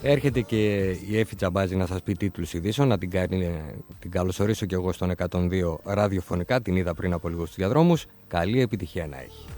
Έρχεται και η Έφη Τσαμπάζη να σας πει τίτλους ειδήσεων, να την καλωσορίσω κι εγώ στον 102 ραδιοφωνικά, την είδα πριν από λίγο στους διαδρόμους. Καλή επιτυχία να έχει.